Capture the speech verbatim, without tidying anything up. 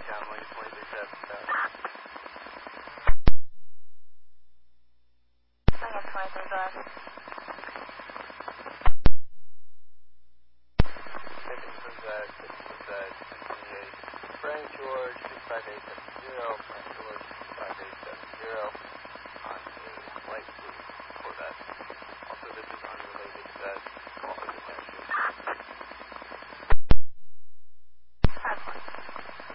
Count William twenty-three seven. William twenty-three five. Dickinson Z, Dickinson Z, twenty-eight. Frank George, six five eight seven zero. Frank George, six five eight seven zero.